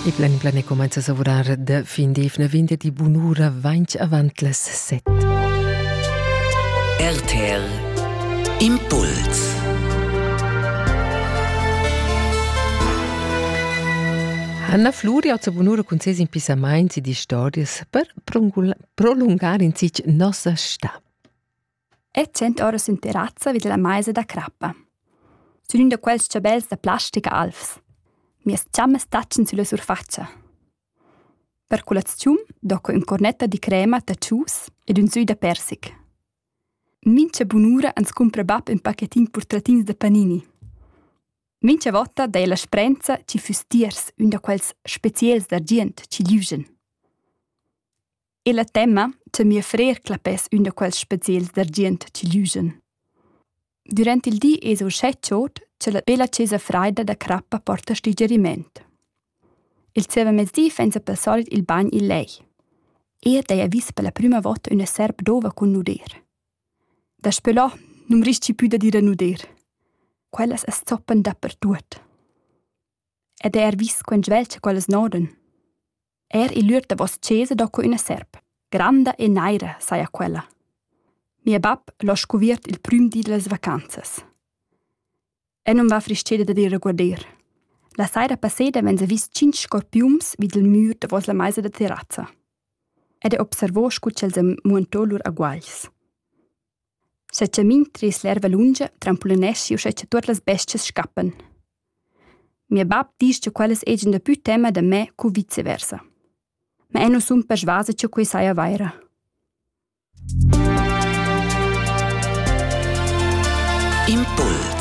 I plane comincia a lavorare da fin d'ifna vinda di bunura vainc avant las 7. RTR Impuls. Anna Fluri ha bunura con ses in pisamainzi di storias per prolungare in sich nostra sta. E 100 ore in terrazza vide la maisa da crappa. Su da quels ciabels da plastica alfs. Mies ciammes tacen sulla surfaccia. Per colazione, dopo un cornetta di crema taccius ed un sui da persic. Mince bunura ans compra bab un pacchettin portratins de panini. Mince volta dai la sprenza ci fustiers un da quels speciels d'argent ci liugen. E la temma che mia frer clapes un da quels speciels d'argent ci liugen. Durant il di es o scetchot che la bella cesa fraida da crappa porta stigeriment. Il seva mezzdi fenza per solid il bagn il lei. Dei ha vis per la prima volta una serp d'ova con nuder. Da spelò non risci più da dire nuder. Quellas es zoppan dappertut. Ed vis quen svelce quellas noden. Il lurt da vos cesa dopo una serp. Granda e naira, saia quella. Mia bab l'ho scoviert il prim di las vacanzas. Non va frisceda da dire guarder. La saira passeda wenn se vis 5 scorpiums vid il mur da vos la maisa da terrazza. Observò scuccel se muantolur a guagls. Se c'è mintris l'erva lunga, trampolinesci o se c'è tutte le besties scappan. Mia bab dice che quelles egen da più tema da me cu viceversa. Ma non sun persvasa che quei saia vaira. Impuls.